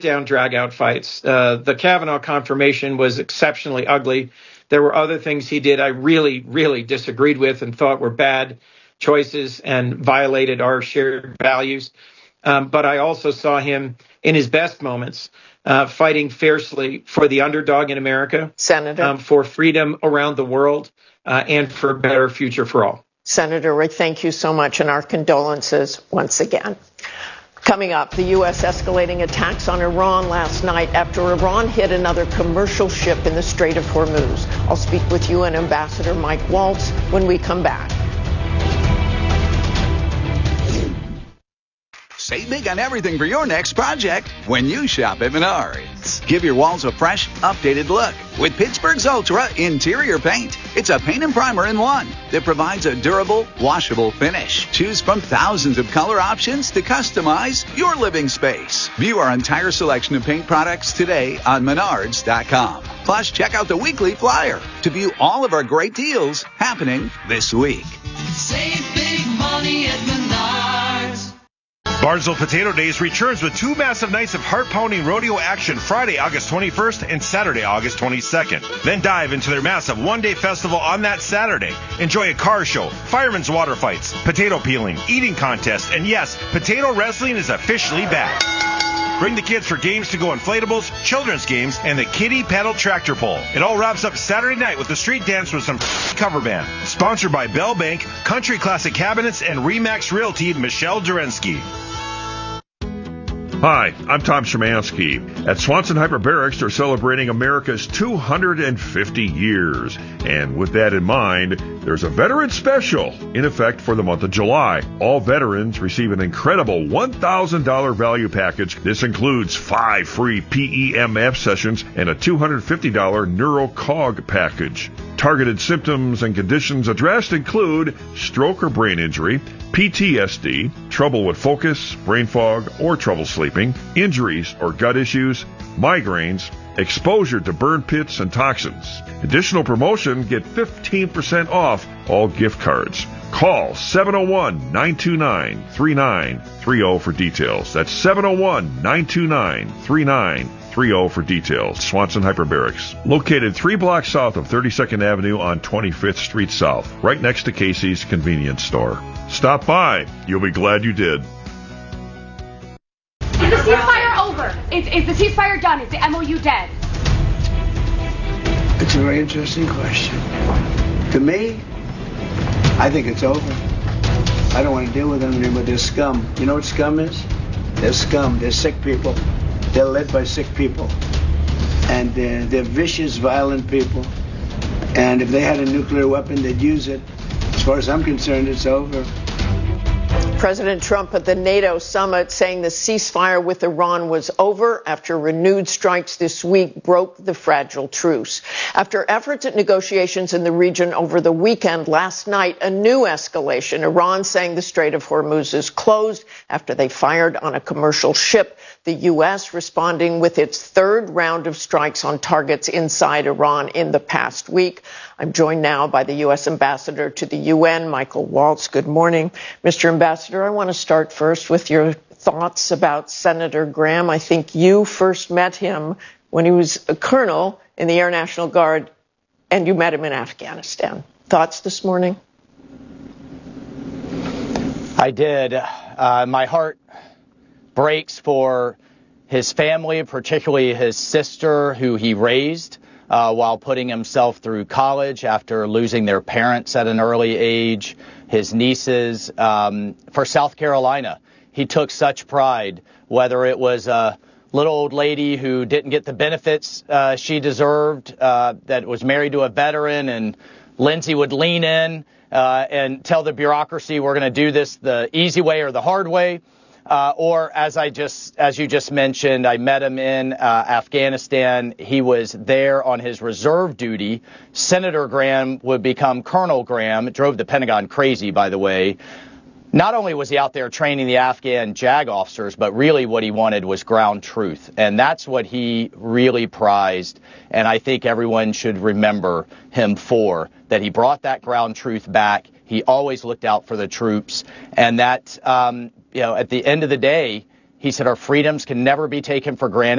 down, drag-out fights. The Kavanaugh confirmation was exceptionally ugly. There were other things he did I really, really disagreed with and thought were bad choices and violated our shared values. But I also saw him in his best moments fighting fiercely for the underdog in America, Senator, for freedom around the world, and for a better future for all. Senator Rick, thank you so much, and our condolences once again. Coming up, the U.S. escalating attacks on Iran last night after Iran hit another commercial ship in the Strait of Hormuz. I'll speak with UN Ambassador Mike Waltz when we come back. Save big on everything for your next project when you shop at Menards. Give your walls a fresh, updated look with Pittsburgh's Ultra Interior Paint. It's a paint and primer in one that provides a durable, washable finish. Choose from thousands of color options to customize your living space. View our entire selection of paint products today on Menards.com. Plus, check out the weekly flyer to view all of our great deals happening this week. Save big money at Menards. Barnesville Potato Days returns with 2 massive nights of heart-pounding rodeo action Friday, August 21st and Saturday, August 22nd. Then dive into their massive one-day festival on that Saturday. Enjoy a car show, firemen's water fights, potato peeling, eating contest, and yes, potato wrestling is officially back. Bring the kids for games to go inflatables, children's games, and the kiddie paddle tractor pull. It all wraps up Saturday night with a street dance with some cover band. Sponsored by Bell Bank, Country Classic Cabinets, and Remax Realty, Michelle Durensky. Hi, I'm Tom Szymanski. At Swanson Hyperbarics, they're celebrating America's 250 years. And with that in mind, there's a veteran special in effect for the month of July. All veterans receive an incredible $1,000 value package. This includes 5 free PEMF sessions and a $250 NeuroCog package. Targeted symptoms and conditions addressed include stroke or brain injury, PTSD, trouble with focus, brain fog, or trouble sleeping, injuries or gut issues, migraines, exposure to burn pits and toxins. Additional promotion, get 15% off all gift cards. Call 701-929-3930 for details. That's 701-929-3930 for details. Swanson Hyperbarics, located 3 blocks south of 32nd Avenue on 25th Street South, right next to Casey's Convenience Store. Stop by. You'll be glad you did. Is the ceasefire over? Is the ceasefire done? Is the MOU dead? It's a very interesting question. To me, I think it's over. I don't want to deal with them anymore. They're scum. You know what scum is? They're scum. They're sick people. They're led by sick people. And they're vicious, violent people. And if they had a nuclear weapon, they'd use it. As far as I'm concerned, it's over. President Trump at the NATO summit saying the ceasefire with Iran was over after renewed strikes this week broke the fragile truce. After efforts at negotiations in the region over the weekend, last night, a new escalation. Iran saying the Strait of Hormuz is closed after they fired on a commercial ship. The U.S. responding with its third round of strikes on targets inside Iran in the past week. I'm joined now by the U.S. Ambassador to the UN, Michael Waltz. Good morning. Mr. Ambassador, I want to start first with your thoughts about Senator Graham. I think you first met him when he was a colonel in the Air National Guard, and you met him in Afghanistan. Thoughts this morning? I did. My heart breaks for his family, particularly his sister, who he raised while putting himself through college after losing their parents at an early age, his nieces. For South Carolina, he took such pride, whether it was a little old lady who didn't get the benefits she deserved, that was married to a veteran, and Lindsey would lean in and tell the bureaucracy, we're going to do this the easy way or the hard way. Or as you just mentioned, I met him in Afghanistan. He was there on his reserve duty. Senator Graham would become Colonel Graham. It drove the Pentagon crazy, by the way. Not only was he out there training the Afghan JAG officers, but really what he wanted was ground truth. And that's what he really prized. And I think everyone should remember him for that. He brought that ground truth back. He always looked out for the troops. And that, at the end of the day, He said our freedoms can never be taken for granted.